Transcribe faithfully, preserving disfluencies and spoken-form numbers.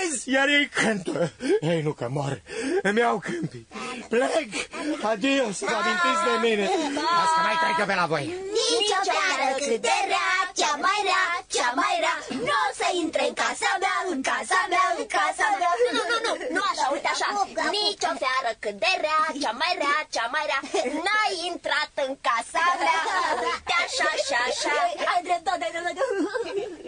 vezi? Iar ei cântă. Ei, nu că mor. Îmi iau câmpii. Plec. Adio, să vă amintiți de mine. Azi că mai trec eu pe la voi. Nici o fiară cât de rea, cea mai rea, cea mai rea, nu o să intre în casa mea, în casa mea, în casa mea. Nu, nu, nu, nu așa, uite așa. Nici o fiară cât de rea, cea mai rea, cea mai rea, n-a intrat în casa mea. Uite așa, așa, așa. Ai dreptate, ai dreptate.